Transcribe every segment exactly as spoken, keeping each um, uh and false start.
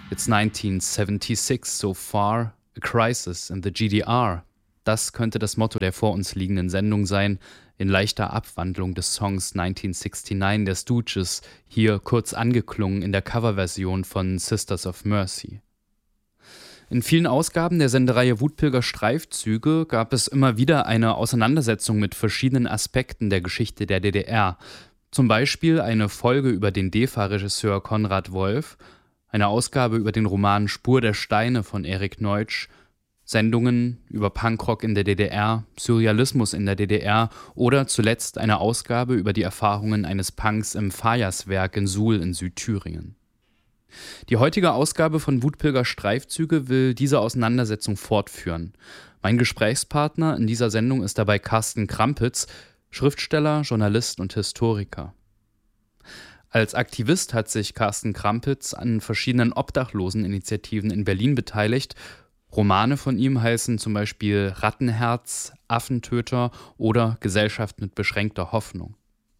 It's nineteen seventy-six so far, a crisis in the G D R. Das könnte das Motto der vor uns liegenden Sendung sein, in leichter Abwandlung des Songs neunzehn neunundsiebzig der Stooges, hier kurz angeklungen in der Coverversion von Sisters of Mercy. In vielen Ausgaben der Sendereihe Wutpilger Streifzüge gab es immer wieder eine Auseinandersetzung mit verschiedenen Aspekten der Geschichte der D D R. Zum Beispiel eine Folge über den D E F A-Regisseur Konrad Wolf, eine Ausgabe über den Roman Spur der Steine von Erik Neutsch, Sendungen über Punkrock in der D D R, Surrealismus in der D D R oder zuletzt eine Ausgabe über die Erfahrungen eines Punks im Fajaswerk in Suhl in Südthüringen. Die heutige Ausgabe von Wutpilger Streifzüge will diese Auseinandersetzung fortführen. Mein Gesprächspartner in dieser Sendung ist dabei Carsten Krampitz, Schriftsteller, Journalist und Historiker. Als Aktivist hat sich Carsten Krampitz an verschiedenen Obdachloseninitiativen in Berlin beteiligt. Romane von ihm heißen zum Beispiel Rattenherz, Affentöter oder Gesellschaft mit beschränkter Hoffnung.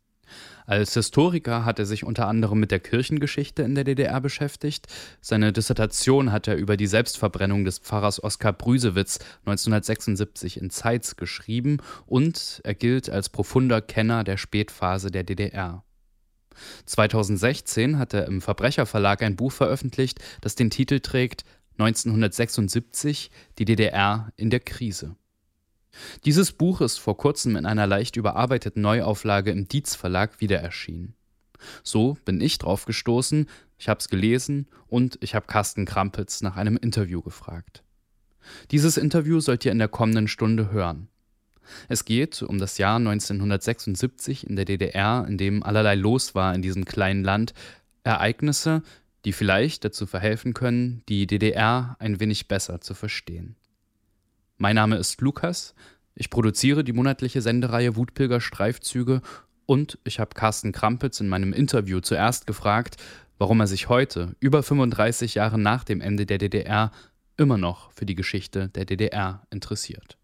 Als Historiker hat er sich unter anderem mit der Kirchengeschichte in der D D R beschäftigt. Seine Dissertation hat er über die Selbstverbrennung des Pfarrers Oskar Brüsewitz neunzehnhundertsechsundsiebzig in Zeitz geschrieben und er gilt als profunder Kenner der Spätphase der D D R. zweitausendsechzehn hat er im Verbrecherverlag ein Buch veröffentlicht, das den Titel trägt neunzehnhundertsechsundsiebzig, die D D R in der Krise. Dieses Buch ist vor kurzem in einer leicht überarbeiteten Neuauflage im Dietz Verlag wieder erschienen. So bin ich drauf gestoßen, ich habe es gelesen und ich habe Carsten Krampitz nach einem Interview gefragt. Dieses Interview sollt ihr in der kommenden Stunde hören. Es geht um das Jahr neunzehnhundertsechsundsiebzig in der D D R, in dem allerlei los war in diesem kleinen Land. Ereignisse, die vielleicht dazu verhelfen können, die D D R ein wenig besser zu verstehen. Mein Name ist Lukas, ich produziere die monatliche Sendereihe Wutpilger Streifzüge und ich habe Carsten Krampitz in meinem Interview zuerst gefragt, warum er sich heute, über fünfunddreißig Jahre nach dem Ende der D D R, immer noch für die Geschichte der D D R interessiert.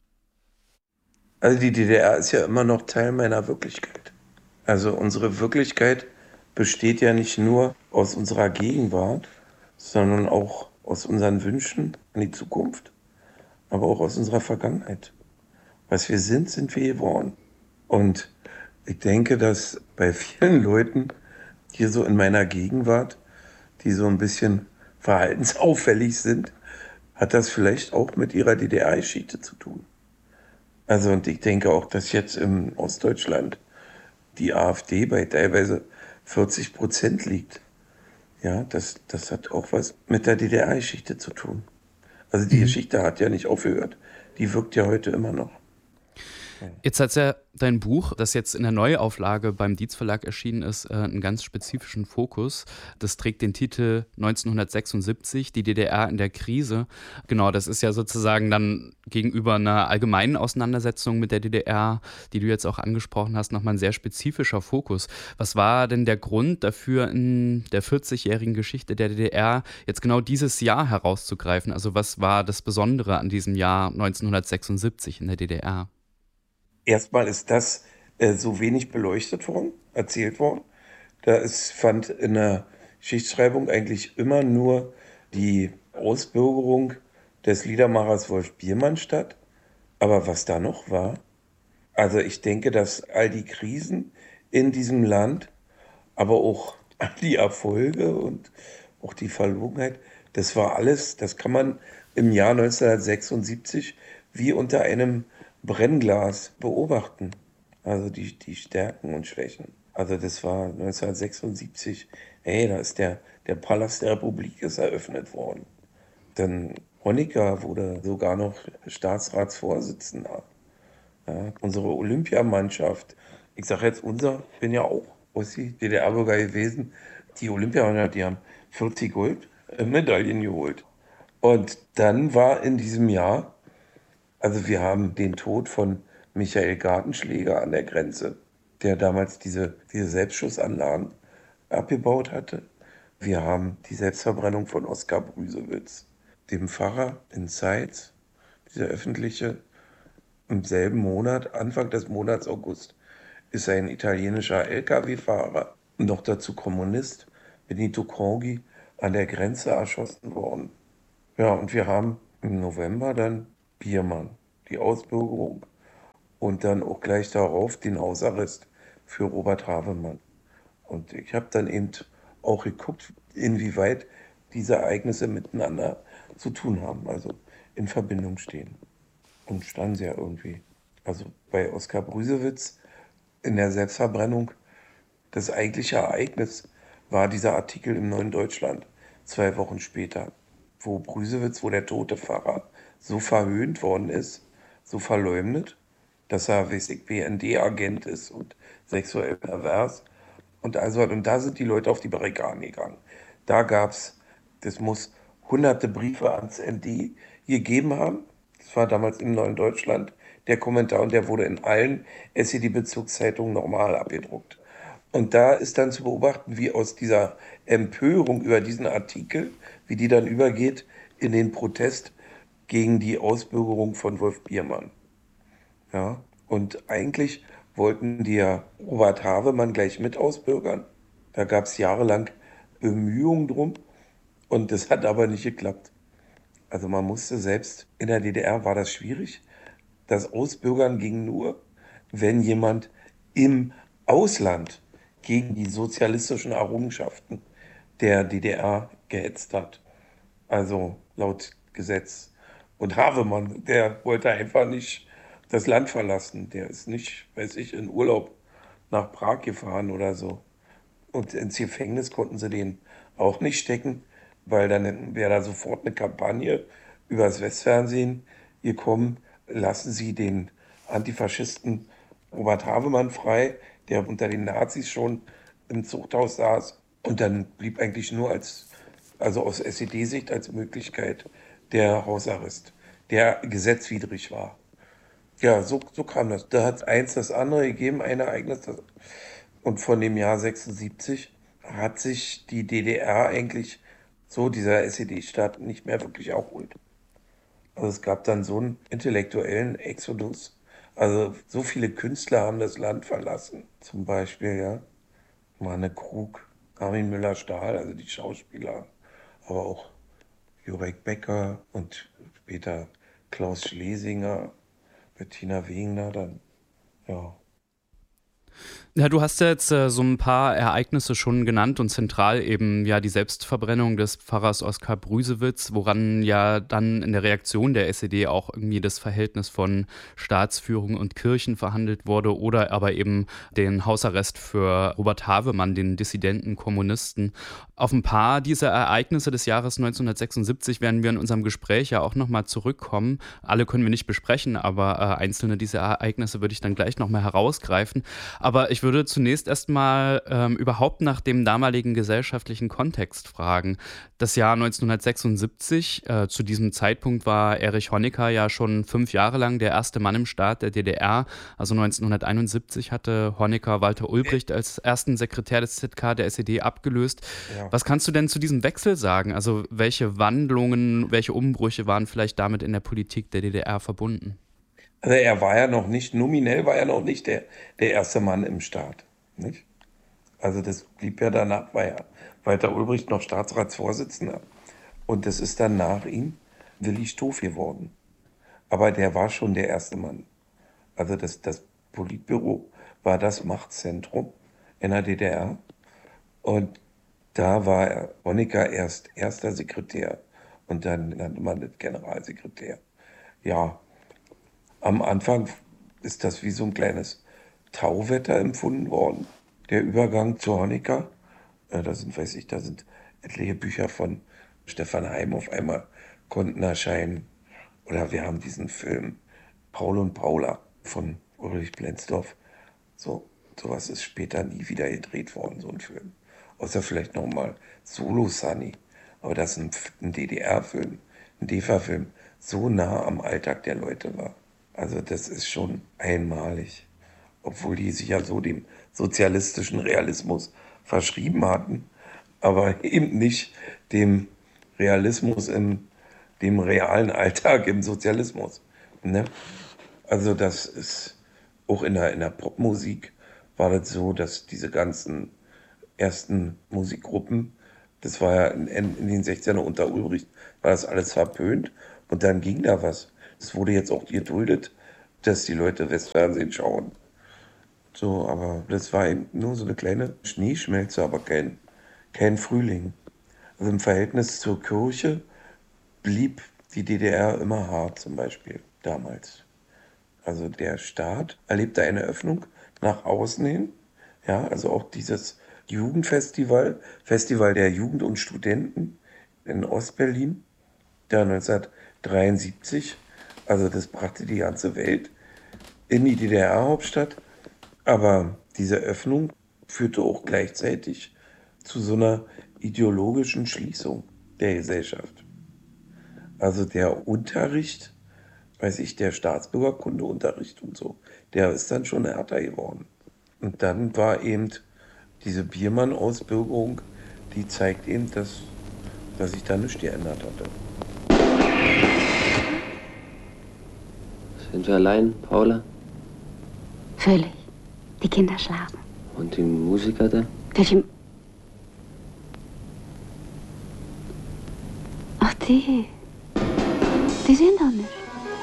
Also die D D R ist ja immer noch Teil meiner Wirklichkeit. Also unsere Wirklichkeit besteht ja nicht nur aus unserer Gegenwart, sondern auch aus unseren Wünschen an die Zukunft, aber auch aus unserer Vergangenheit. Was wir sind, sind wir geworden. Und ich denke, dass bei vielen Leuten hier so in meiner Gegenwart, die so ein bisschen verhaltensauffällig sind, hat das vielleicht auch mit ihrer D D R-Geschichte zu tun. Also und ich denke auch, dass jetzt im Ostdeutschland die AfD bei teilweise vierzig Prozent liegt. Ja, das, das hat auch was mit der D D R-Geschichte zu tun. Also die mhm. Geschichte hat ja nicht aufgehört. Die wirkt ja heute immer noch. Jetzt hat ja dein Buch, das jetzt in der Neuauflage beim Dietz Verlag erschienen ist, einen ganz spezifischen Fokus. Das trägt den Titel neunzehnhundertsechsundsiebzig, die D D R in der Krise. Genau, das ist ja sozusagen dann gegenüber einer allgemeinen Auseinandersetzung mit der D D R, die du jetzt auch angesprochen hast, nochmal ein sehr spezifischer Fokus. Was war denn der Grund dafür, in der vierzigjährigen Geschichte der D D R jetzt genau dieses Jahr herauszugreifen? Also was war das Besondere an diesem Jahr neunzehnhundertsechsundsiebzig in der D D R? Erstmal ist das äh, so wenig beleuchtet worden, erzählt worden. Da ist, fand in der Geschichtsschreibung eigentlich immer nur die Ausbürgerung des Liedermachers Wolf Biermann statt. Aber was da noch war, also ich denke, dass all die Krisen in diesem Land, aber auch die Erfolge und auch die Verlogenheit, das war alles, das kann man im Jahr neunzehnhundertsechsundsiebzig wie unter einem Brennglas beobachten, also die, die Stärken und Schwächen. Also das war neunzehnhundertsechsundsiebzig, hey, da ist der, der Palast der Republik ist eröffnet worden. Dann Honecker wurde sogar noch Staatsratsvorsitzender. Ja, unsere Olympiamannschaft, ich sage jetzt unser, ich bin ja auch Ossi, D D R-Bürger gewesen, die Olympiamannschaft, die haben vierzig Goldmedaillen geholt. Und dann war in diesem Jahr, also wir haben den Tod von Michael Gartenschläger an der Grenze, der damals diese, diese Selbstschussanlagen abgebaut hatte. Wir haben die Selbstverbrennung von Oskar Brüsewitz, dem Pfarrer in Zeitz, dieser öffentliche, im selben Monat, Anfang des Monats August, ist ein italienischer L K W-Fahrer, noch dazu Kommunist, Benito Congi, an der Grenze erschossen worden. Ja, und wir haben im November dann Biermann, die Ausbürgerung und dann auch gleich darauf den Hausarrest für Robert Havemann. Und ich habe dann eben auch geguckt, inwieweit diese Ereignisse miteinander zu tun haben, also in Verbindung stehen. Und standen sie ja irgendwie. Also bei Oskar Brüsewitz in der Selbstverbrennung, das eigentliche Ereignis war dieser Artikel im Neuen Deutschland, zwei Wochen später, wo Brüsewitz, wo der tote Pfarrer so verhöhnt worden ist, so verleumdet, dass er, weiß ich, B N D-Agent ist und sexuell pervers. Und, also, und da sind die Leute auf die Barrikaden gegangen. Da gab es, das muss hunderte Briefe ans N D gegeben haben. Das war damals im Neuen Deutschland der Kommentar und der wurde in allen S E D-Bezugszeitungen normal abgedruckt. Und da ist dann zu beobachten, wie aus dieser Empörung über diesen Artikel, wie die dann übergeht in den Protest gegen die Ausbürgerung von Wolf Biermann. Ja, und eigentlich wollten die ja Robert Havemann gleich mit ausbürgern. Da gab es jahrelang Bemühungen drum und das hat aber nicht geklappt. Also man musste selbst, in der D D R war das schwierig. Das Ausbürgern ging nur, wenn jemand im Ausland gegen die sozialistischen Errungenschaften der D D R gehetzt hat. Also laut Gesetz. Und Havemann, der wollte einfach nicht das Land verlassen. Der ist nicht, weiß ich, in Urlaub nach Prag gefahren oder so. Und ins Gefängnis konnten sie den auch nicht stecken, weil dann wäre da sofort eine Kampagne übers Westfernsehen gekommen. Lassen Sie den Antifaschisten Robert Havemann frei, der unter den Nazis schon im Zuchthaus saß. Und dann blieb eigentlich nur als, also aus S E D-Sicht als Möglichkeit der Hausarrest, der gesetzwidrig war. Ja, so, so kam das. Da hat eins das andere gegeben, ein Ereignis. Das, und von dem Jahr sechsundsiebzig hat sich die D D R eigentlich so, dieser S E D-Staat, nicht mehr wirklich erholt. Also es gab dann so einen intellektuellen Exodus. Also so viele Künstler haben das Land verlassen. Zum Beispiel, ja, Manne Krug, Armin Müller-Stahl, also die Schauspieler, aber auch Jurek Becker und später Klaus Schlesinger, Bettina Wegner dann, ja. Ja, du hast ja jetzt äh, so ein paar Ereignisse schon genannt und zentral eben ja die Selbstverbrennung des Pfarrers Oskar Brüsewitz, woran ja dann in der Reaktion der S E D auch irgendwie das Verhältnis von Staatsführung und Kirchen verhandelt wurde oder aber eben den Hausarrest für Robert Havemann, den dissidenten Kommunisten. Auf ein paar dieser Ereignisse des Jahres neunzehnhundertsechsundsiebzig werden wir in unserem Gespräch ja auch nochmal zurückkommen. Alle können wir nicht besprechen, aber äh, einzelne dieser Ereignisse würde ich dann gleich nochmal herausgreifen. Aber ich würde zunächst erstmal ähm, überhaupt nach dem damaligen gesellschaftlichen Kontext fragen. Das Jahr neunzehnhundertsechsundsiebzig, äh, zu diesem Zeitpunkt war Erich Honecker ja schon fünf Jahre lang der erste Mann im Staat der D D R. Also neunzehnhunderteinundsiebzig hatte Honecker Walter Ulbricht als ersten Sekretär des Z K der S E D abgelöst. Ja. Was kannst du denn zu diesem Wechsel sagen? Also welche Wandlungen, welche Umbrüche waren vielleicht damit in der Politik der D D R verbunden? Also er war ja noch nicht, nominell war er noch nicht der, der erste Mann im Staat. Nicht? Also das blieb ja danach, war ja Walter Ulbricht noch Staatsratsvorsitzender. Und das ist dann nach ihm Willi Stoph geworden. Aber der war schon der erste Mann. Also das, das Politbüro war das Machtzentrum in der D D R. Und da war Honecker erst erster Sekretär und dann nannte man das Generalsekretär. Ja, am Anfang ist das wie so ein kleines Tauwetter empfunden worden, der Übergang zu Honecker. Äh, Da sind, weiß ich, da sind etliche Bücher von Stefan Heim auf einmal konnten erscheinen. Oder wir haben diesen Film Paul und Paula von Ulrich Blenzdorf. So, sowas ist später nie wieder gedreht worden, so ein Film. Außer vielleicht nochmal Solo Sunny. Aber das ist ein, ein D D R-Film, ein D E F A-Film, so nah am Alltag der Leute war. Also das ist schon einmalig. Obwohl die sich ja so dem sozialistischen Realismus verschrieben hatten, aber eben nicht dem Realismus in dem realen Alltag im Sozialismus. Ne? Also das ist auch in der, in der Popmusik war das so, dass diese ganzen ersten Musikgruppen Das war ja in, in den sechzigern unter Ulbricht, war das alles verpönt und dann ging da was. Es wurde jetzt auch geduldet, dass die Leute Westfernsehen schauen. So, aber das war eben nur so eine kleine Schneeschmelze, aber kein, kein Frühling. Also im Verhältnis zur Kirche blieb die D D R immer hart, zum Beispiel damals. Also der Staat erlebte eine Öffnung nach außen hin. Ja, also auch dieses Jugendfestival, Festival der Jugend und Studenten in Ostberlin, da neunzehnhundertdreiundsiebzig. Also das brachte die ganze Welt in die D D R-Hauptstadt. Aber diese Öffnung führte auch gleichzeitig zu so einer ideologischen Schließung der Gesellschaft. Also der Unterricht, weiß ich, der Staatsbürgerkundeunterricht und so, der ist dann schon härter geworden. Und dann war eben diese Biermann-Ausbürgerung, die zeigt eben, dass, dass sich da nichts geändert hatte. Sind wir allein, Paula? Völlig. Die Kinder schlafen. Und die Musiker da? Welche... Ach, die. Die sind doch nicht.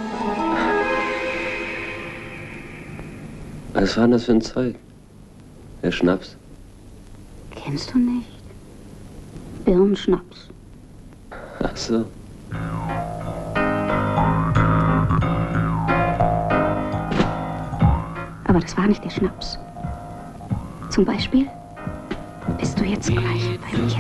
Was war denn das für ein Zeug? Der Schnaps? Kennst du nicht? Birnenschnaps. Ach so. Aber das war nicht der Schnaps. Zum Beispiel bist du jetzt gleich beim Kind.